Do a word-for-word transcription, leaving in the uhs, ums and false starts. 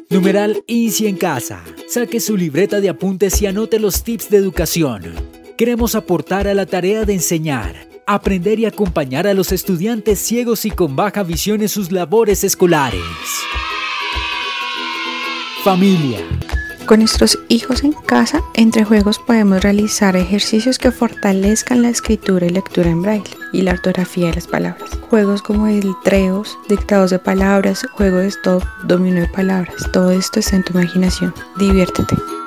Numeral INSI en casa. Saque su libreta de apuntes y anote los tips de educación. Queremos aportar a la tarea de enseñar, aprender y acompañar a los estudiantes ciegos y con baja visión en sus labores escolares. Familia. Con nuestros hijos en casa, entre juegos podemos realizar ejercicios que fortalezcan la escritura y lectura en braille y la ortografía de las palabras. Juegos como letreos, dictados de palabras, juego de stop, dominó de palabras. Todo esto está en tu imaginación. Diviértete.